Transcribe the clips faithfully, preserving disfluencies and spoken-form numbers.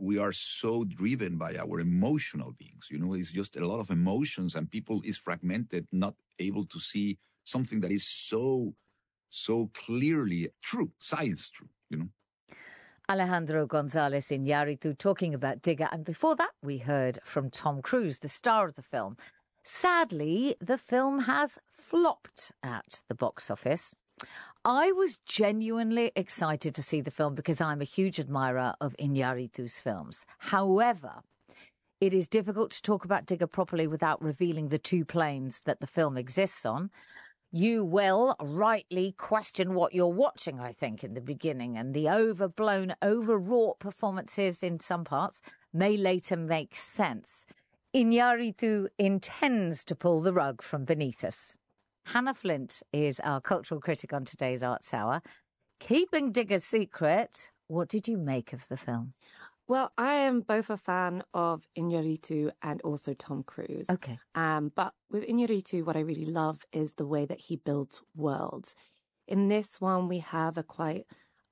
we are so driven by our emotional beings. You know, it's just a lot of emotions, and people is fragmented, not able to see something that is so, so clearly true, science true, you know. Alejandro González Iñárritu talking about Digger. And before that, we heard from Tom Cruise, the star of the film. Sadly, the film has flopped at the box office. I was genuinely excited to see the film because I'm a huge admirer of Iñárritu's films. However, it is difficult to talk about Digger properly without revealing the two planes that the film exists on. You will rightly question what you're watching, I think, in the beginning, and the overblown, overwrought performances in some parts may later make sense. Iñárritu intends to pull the rug from beneath us. Hannah Flint is our cultural critic on today's Arts Hour. Keeping Digger's secret, what did you make of the film? Well, I am both a fan of Iñárritu and also Tom Cruise. Okay. Um, but with Iñárritu, what I really love is the way that he builds worlds. In this one, we have a quite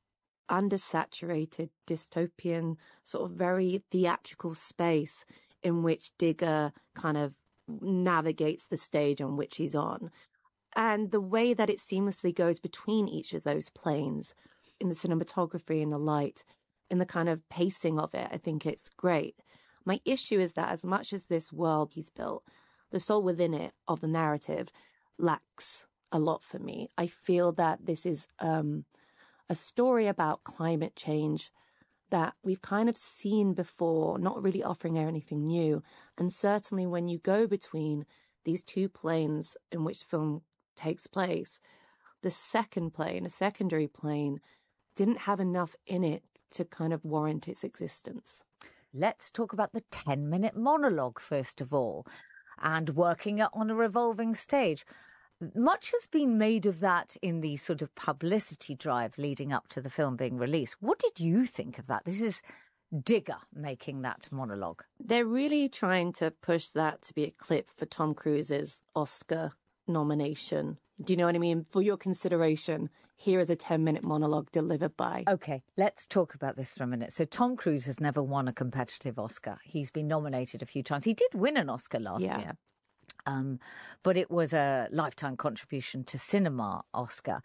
undersaturated, dystopian, sort of very theatrical space in which Digger kind of navigates the stage on which he's on. And the way that it seamlessly goes between each of those planes, in the cinematography, in the light, in the kind of pacing of it, I think it's great. My issue is that as much as this world he's built, the soul within it of the narrative lacks a lot for me. I feel that this is um, a story about climate change that we've kind of seen before, not really offering anything new. And certainly when you go between these two planes in which the film takes place, the second plane, a secondary plane, didn't have enough in it to kind of warrant its existence. Let's talk about the ten-minute monologue, first of all, and working it on a revolving stage. Much has been made of that in the sort of publicity drive leading up to the film being released. What did you think of that? This is Digger making that monologue. They're really trying to push that to be a clip for Tom Cruise's Oscar nomination. Do you know what I mean? For your consideration, here is a ten-minute monologue delivered by... OK, let's talk about this for a minute. So Tom Cruise has never won a competitive Oscar. He's been nominated a few times. He did win an Oscar last yeah. year. Um, but it was a lifetime contribution to cinema Oscar.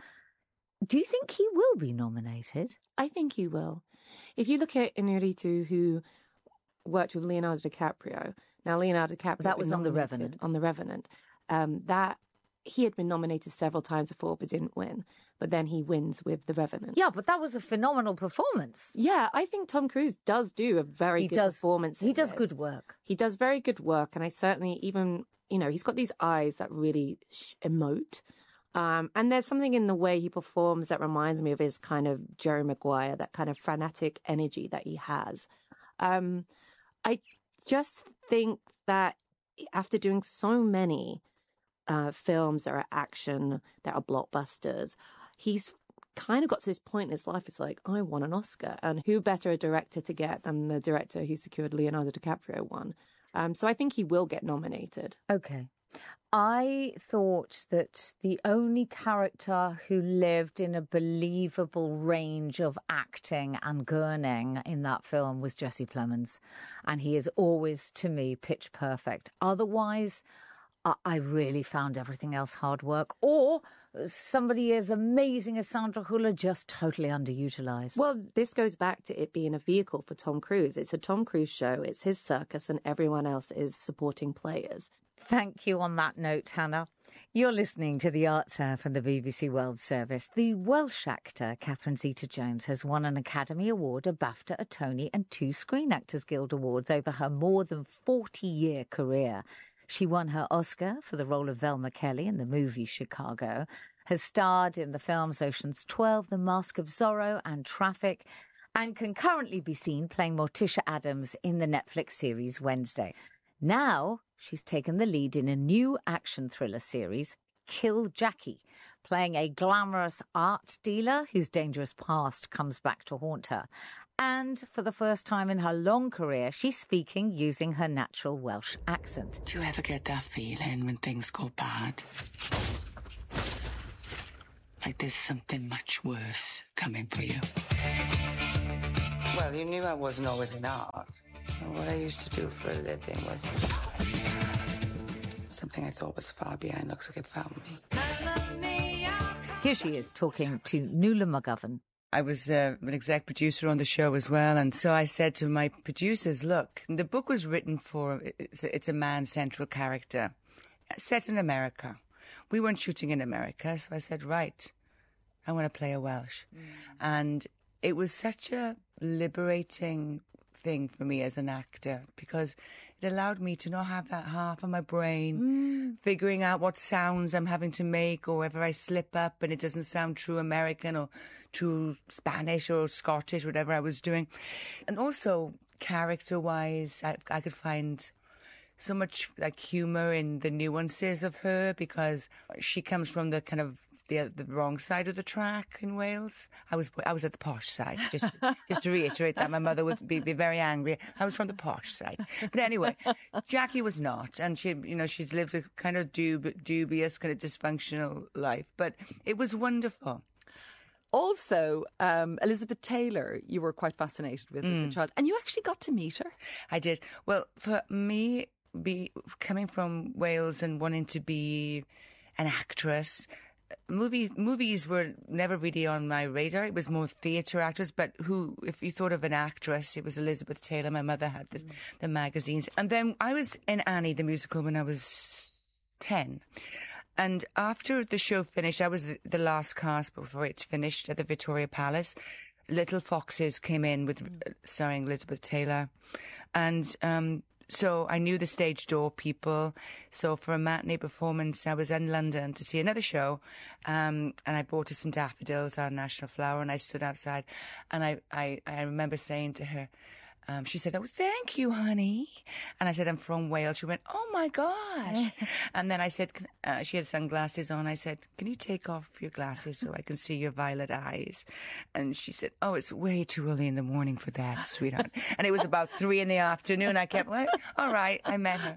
Do you think he will be nominated? I think he will. If you look at Iñárritu, who worked with Leonardo DiCaprio, now Leonardo DiCaprio... That was on The Revenant. On The Revenant. Um, that... He had been nominated several times before, but didn't win. But then he wins with The Revenant. Yeah, but that was a phenomenal performance. Yeah, I think Tom Cruise does do a very he good does, performance. He does this. good work. He does very good work. And I certainly even, you know, he's got these eyes that really sh- emote. Um, and there's something in the way he performs that reminds me of his kind of Jerry Maguire, that kind of frenetic energy that he has. Um, I just think that after doing so many... Uh, films that are action, that are blockbusters, he's kind of got to this point in his life. It's like, I want an Oscar. And who better a director to get than the director who secured Leonardo DiCaprio one? Um, so I think he will get nominated. Okay. I thought that the only character who lived in a believable range of acting and gurning in that film was Jesse Plemons. And he is always, to me, pitch perfect. Otherwise... I really found everything else hard work, or somebody as amazing as Sandra Hüller just totally underutilized. Well, this goes back to it being a vehicle for Tom Cruise. It's a Tom Cruise show. It's his circus, and everyone else is supporting players. Thank you on that note, Hannah. You're listening to the Arts Hour from the B B C World Service. The Welsh actor Catherine Zeta-Jones has won an Academy Award, a BAFTA, a Tony and two Screen Actors Guild Awards over her more than forty-year career. She won her Oscar for the role of Velma Kelly in the movie Chicago, has starred in the films Ocean's twelve, The Mask of Zorro and Traffic, and can currently be seen playing Morticia Adams in the Netflix series Wednesday. Now she's taken the lead in a new action thriller series, Kill Jackie, playing a glamorous art dealer whose dangerous past comes back to haunt her. And for the first time in her long career, she's speaking using her natural Welsh accent. Do you ever get that feeling when things go bad? Like there's something much worse coming for you? Well, Well, you knew I wasn't always in art. And what I used to do for a living was something I thought was far behind. Looks like it found me. Here she is talking to Nuala McGovern. I was uh, an exec producer on the show as well, and so I said to my producers, look, the book was written for, it's a, it's a man-central character, set in America. We weren't shooting in America, so I said, right, I want to play a Welsh. Mm. And it was such a liberating thing for me as an actor, because it allowed me to not have that half of my brain mm. figuring out what sounds I'm having to make, or whether I slip up and it doesn't sound true American or true Spanish or Scottish, whatever I was doing. And also, character-wise, I, I could find so much like humour in the nuances of her, because she comes from the kind of the the wrong side of the track in Wales. I was I was at the posh side. Just just to reiterate that, my mother would be, be very angry. I was from the posh side. But anyway, Jackie was not, and she you know she's lived a kind of dub- dubious, kind of dysfunctional life. But it was wonderful. Also, um, Elizabeth Taylor, you were quite fascinated with mm. as a child, and you actually got to meet her. I did. Well, for me, be coming from Wales and wanting to be an actress. Movies movies were never really on my radar. It was more theatre actors, but who, if you thought of an actress, it was Elizabeth Taylor. My mother had the, mm. the magazines. And then I was in Annie, the musical, when I was ten. And after the show finished, I was the, the last cast before it's finished at the Victoria Palace. Little Foxes came in with mm. starring Elizabeth Taylor. And um so I knew the stage door people. So for a matinee performance, I was in London to see another show, um, and I bought her some daffodils, our national flower, and I stood outside, and I, I, I remember saying to her, um, she said, oh, thank you, honey. And I said, I'm from Wales. She went, oh, my gosh. And then I said, uh, she had sunglasses on. I said, can you take off your glasses so I can see your violet eyes? And she said, oh, it's way too early in the morning for that, sweetheart. And it was about three in the afternoon. I kept, like, all right, I met her.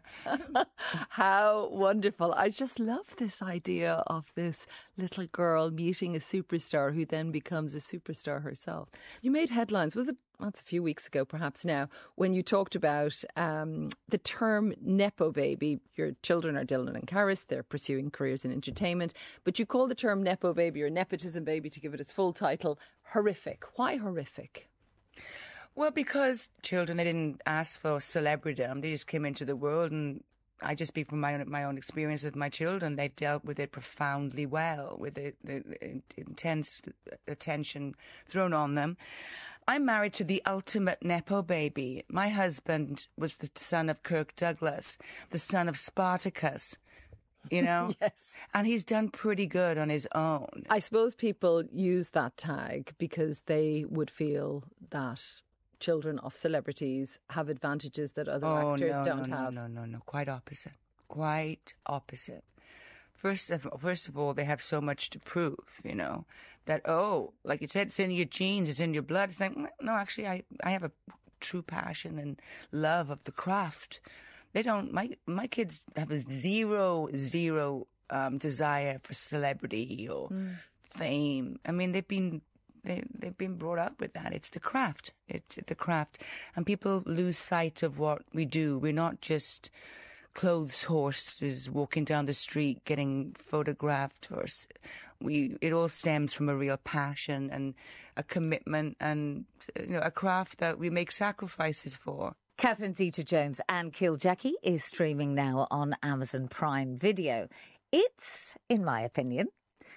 How wonderful. I just love this idea of this little girl meeting a superstar who then becomes a superstar herself. You made headlines. Was it? Well, it's a few weeks ago, perhaps now, when you talked about um, the term Nepo baby. Your children are Dylan and Karis. They're pursuing careers in entertainment. But you call the term Nepo baby, or nepotism baby, to give it its full title, horrific. Why horrific? Well, because children, they didn't ask for celebritydom. They just came into the world, and I just speak from my own, my own experience with my children. They've dealt with it profoundly well, with the, the, the intense attention thrown on them. I'm married to the ultimate Nepo baby. My husband was the son of Kirk Douglas, the son of Spartacus, you know? Yes. And he's done pretty good on his own. I suppose people use that tag because they would feel that children of celebrities have advantages that other oh, actors no, don't no, have. No, no, no, no, quite opposite. Quite opposite. First of, first of all, they have so much to prove, you know, that, oh, like you said, it's in your genes, it's in your blood. It's like, no, actually, I, I have a true passion and love of the craft. They don't, my, my kids have a zero, zero um, desire for celebrity or mm. fame. I mean, they've been, they, they've been brought up with that. It's the craft. It's the craft. And people lose sight of what we do. We're not just clothes horses walking down the street getting photographed. Or we, it all stems from a real passion and a commitment and, you know, a craft that we make sacrifices for. Catherine Zeta-Jones and Kill Jackie is streaming now on Amazon Prime Video. It's, in my opinion,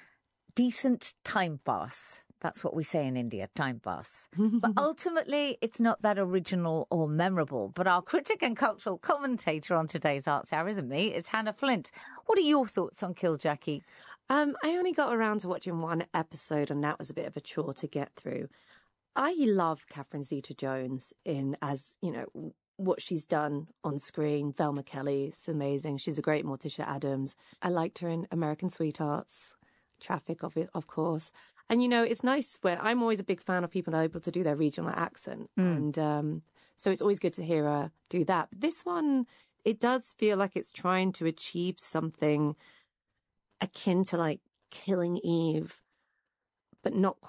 decent time pass. That's what we say in India, time pass. But ultimately, it's not that original or memorable. But our critic and cultural commentator on today's Arts Hour isn't me, it's Hannah Flint. What are your thoughts on Kill Jackie? Um, I only got around to watching one episode, and that was a bit of a chore to get through. I love Catherine Zeta-Jones in, as, you know, what she's done on screen. Velma Kelly, it's amazing. She's a great Morticia Adams. I liked her in American Sweethearts, Traffic, of it, of course. And, you know, it's nice when I'm always a big fan of people who are able to do their regional accent. Mm. And um, so it's always good to hear her do that. But this one, it does feel like it's trying to achieve something akin to like Killing Eve, but not quite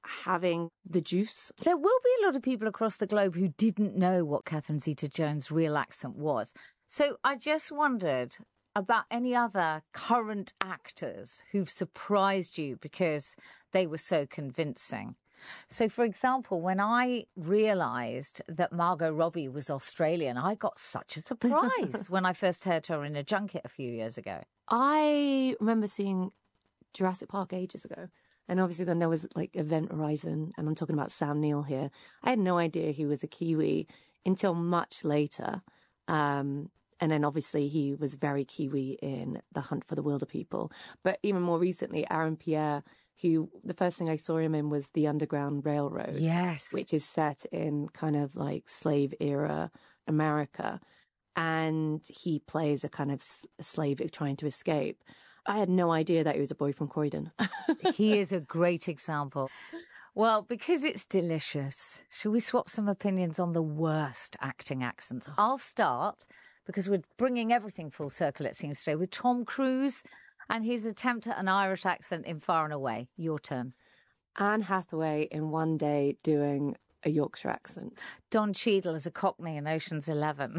having the juice. There will be a lot of people across the globe who didn't know what Catherine Zeta-Jones' real accent was. So I just wondered about any other current actors who've surprised you because they were so convincing. So, for example, when I realised that Margot Robbie was Australian, I got such a surprise when I first heard her in a junket a few years ago. I remember seeing Jurassic Park ages ago. And obviously then there was like Event Horizon, and I'm talking about Sam Neill here. I had no idea he was a Kiwi until much later. Um, and then obviously he was very Kiwi in The Hunt for the Wilder People. But even more recently, Aaron Pierre, who the first thing I saw him in was The Underground Railroad. Yes. Which is set in kind of like slave era America. And he plays a kind of slave trying to escape. I had no idea that he was a boy from Croydon. He is a great example. Well, because it's delicious, shall we swap some opinions on the worst acting accents? I'll start, because we're bringing everything full circle, it seems today, with Tom Cruise and his attempt at an Irish accent in Far and Away. Your turn. Anne Hathaway in One Day doing a Yorkshire accent. Don Cheadle as a Cockney in Ocean's Eleven.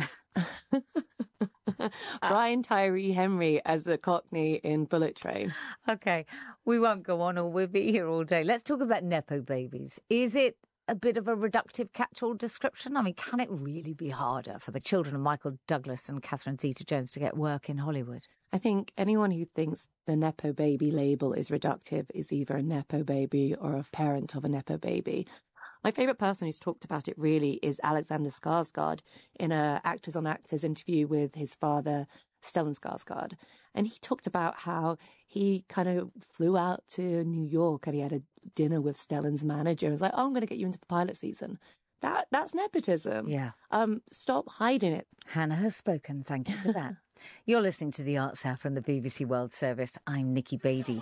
Brian Tyree Henry as a Cockney in Bullet Train. Okay, we won't go on or we'll be here all day. Let's talk about Nepo babies. Is it a bit of a reductive catch-all description? I mean, can it really be harder for the children of Michael Douglas and Catherine Zeta-Jones to get work in Hollywood? I think anyone who thinks the Nepo baby label is reductive is either a Nepo baby or a parent of a Nepo baby. My favourite person who's talked about it really is Alexander Skarsgård in a Actors on Actors interview with his father, Stellan Skarsgård. And he talked about how he kind of flew out to New York and he had a dinner with Stellan's manager. He was like, oh, I'm going to get you into the pilot season. That That's nepotism. Yeah. Um, stop hiding it. Hannah has spoken. Thank you for that. You're listening to The Arts Hour from the B B C World Service. I'm Nikki Beattie.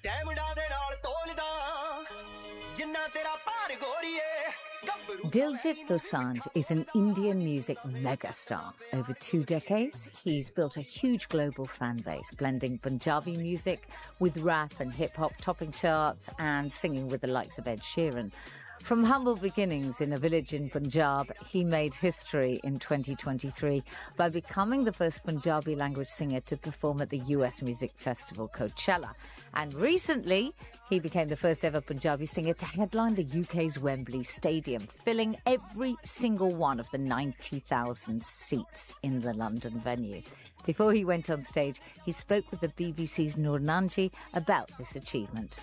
Diljit Dosanjh is an Indian music megastar. Over two decades, he's built a huge global fan base, blending Punjabi music with rap and hip-hop, topping charts and singing with the likes of Ed Sheeran. From humble beginnings in a village in Punjab, he made history in twenty twenty-three by becoming the first Punjabi language singer to perform at the U S music festival Coachella. And recently, he became the first ever Punjabi singer to headline the U K's Wembley Stadium, filling every single one of the ninety thousand seats in the London venue. Before he went on stage, he spoke with the B B C's Noor Nanji about this achievement.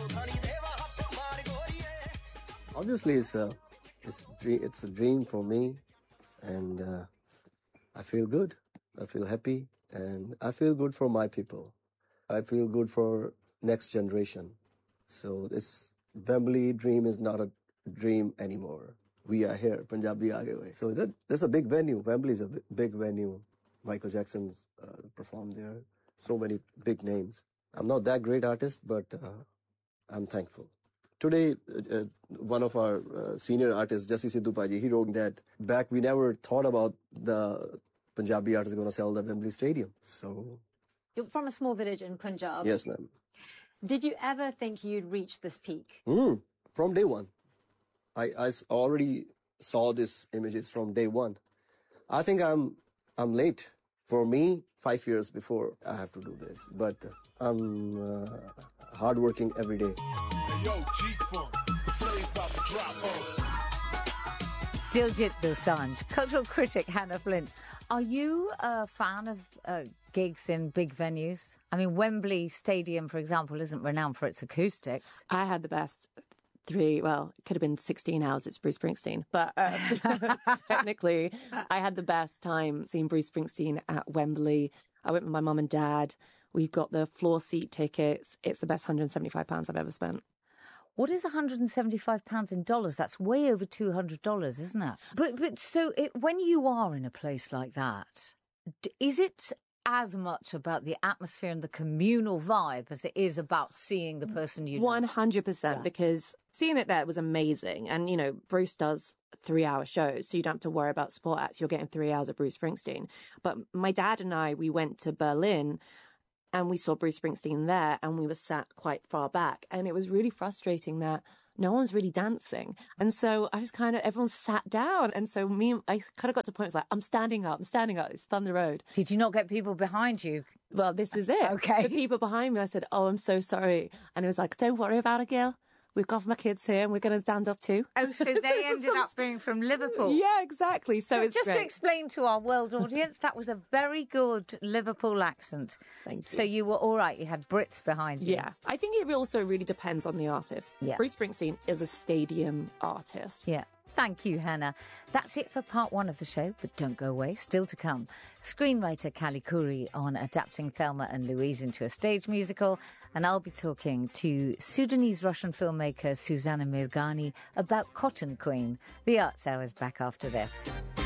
Obviously, it's a, it's, it's a dream for me, and uh, I feel good. I feel happy, and I feel good for my people. I feel good for next generation. So this Wembley dream is not a dream anymore. We are here, Punjabi aage hue. So that, that's a big venue. Wembley is a big venue. Michael Jackson's uh, performed there. So many big names. I'm not that great artist, but uh, I'm thankful. Today, uh, one of our uh, senior artists, Jassi Sidhu Paji, he wrote that back we never thought about the Punjabi artists going to sell the Wembley Stadium. So, you're from a small village in Punjab. Yes, ma'am. Did you ever think you'd reach this peak? Mm, from day one. I, I already saw these images from day one. I think I'm I'm late. For me, five years before I have to do this. But I'm uh, hardworking every day. Diljit Dosanjh, cultural critic Hannah Flint. Are you a fan of uh, gigs in big venues? I mean, Wembley Stadium, for example, isn't renowned for its acoustics. I had the best three, well, it could have been sixteen hours. It's Bruce Springsteen. But uh, technically, I had the best time seeing Bruce Springsteen at Wembley. I went with my mum and dad. We got the floor seat tickets. It's the best one hundred seventy-five pounds I've ever spent. What is one hundred seventy-five pounds in dollars? That's way over two hundred dollars, isn't it? But but so it, when you are in a place like that, is it as much about the atmosphere and the communal vibe as it is about seeing the person you know? one hundred percent, yeah. Because seeing it there was amazing. And, you know, Bruce does three-hour shows, so you don't have to worry about sport acts. You're getting three hours of Bruce Springsteen. But my dad and I, we went to Berlin and we saw Bruce Springsteen there and we were sat quite far back. And it was really frustrating that no one's really dancing. And so I was kind of, everyone sat down. And so me, I kind of got to a point, I was like, I'm standing up, I'm standing up. It's Thunder Road. Did you not get people behind you? Well, this is it. Okay. The people behind me, I said, oh, I'm so sorry. And it was like, don't worry about it, girl. We've got my kids here and we're going to stand up too. Oh, so they so ended some... up being from Liverpool. Yeah, exactly. So, so it's just great. to explain to our world audience, that was a very good Liverpool accent. Thank you. So you were all right. You had Brits behind you. Yeah. I think it also really depends on the artist. Yeah. Bruce Springsteen is a stadium artist. Yeah. Thank you, Hannah. That's it for part one of the show, but don't go away. Still to come. Screenwriter Kali Khoury on adapting Thelma and Louise into a stage musical. And I'll be talking to Sudanese-Russian filmmaker Susanna Mirghani about Cotton Queen. The Arts Hour is back after this.